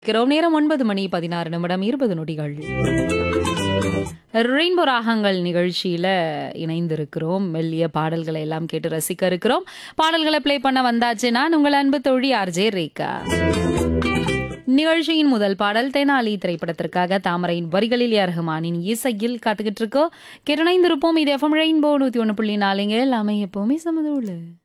இருக்கிறோம். நேரம் 9 மணி 16 நிமிடம் 20 நொடிகள். ரெயின்போ ராகங்கள் நிகழ்ச்சியில இணைந்திருக்கிறோம். மெல்லிய பாடல்களை எல்லாம் கேட்டு ரசிக்க இருக்கிறோம். பாடல்களை ப்ளே பண்ண வந்தாச்சு. நான் உங்கள் அன்பு தோழி ஆர்ஜே ரேகா. நிகழ்ச்சியின் முதல் பாடல் தெனாலி திரைப்படத்திற்காக தாமரையின் வரிகளில் ஏ ஆர் ரஹ்மானின் இசையில் காத்துக்கிட்டு இருக்கோம். கேட்டு இணைந்திருப்போம். இது எஃப்எம் ரெயின்போ 101.4 எல்லாமே எப்பவுமே சமதூளு.